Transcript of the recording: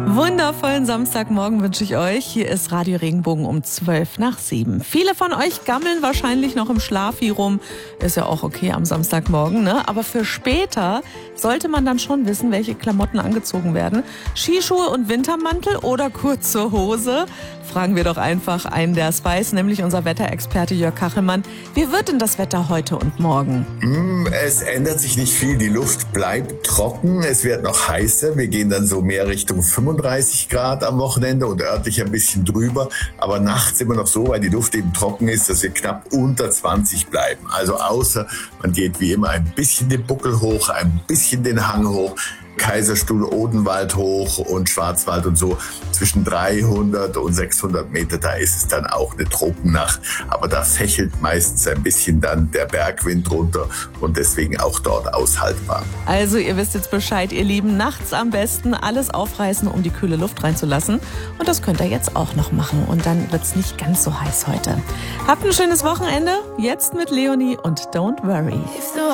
Wundervollen Samstagmorgen wünsche ich euch. Hier ist Radio Regenbogen um 6:12. Viele von euch gammeln wahrscheinlich noch im Schlafi rum. Ist ja auch okay am Samstagmorgen, ne? Aber für später sollte man dann schon wissen, welche Klamotten angezogen werden. Skischuhe und Wintermantel oder kurze Hose? Fragen wir doch einfach einen, der es weiß, nämlich unser Wetterexperte Jörg Kachelmann. Wie wird denn das Wetter heute und morgen? Es ändert sich nicht viel. Die Luft bleibt trocken. Es wird noch heißer. Wir gehen dann so mehr Richtung 35 Grad am Wochenende und örtlich ein bisschen drüber. Aber nachts immer noch so, weil die Luft eben trocken ist, dass wir knapp unter 20 bleiben. Also außer man geht wie immer ein bisschen den Buckel hoch, ein bisschen den Hang hoch. Kaiserstuhl, Odenwald hoch und Schwarzwald und so zwischen 300 und 600 Meter, da ist es dann auch eine Tropennacht. Aber da fächelt meistens ein bisschen dann der Bergwind runter und deswegen auch dort aushaltbar. Also ihr wisst jetzt Bescheid, ihr Lieben, nachts am besten alles aufreißen, um die kühle Luft reinzulassen. Und das könnt ihr jetzt auch noch machen und dann wird's nicht ganz so heiß heute. Habt ein schönes Wochenende, jetzt mit Leonie und Don't Worry.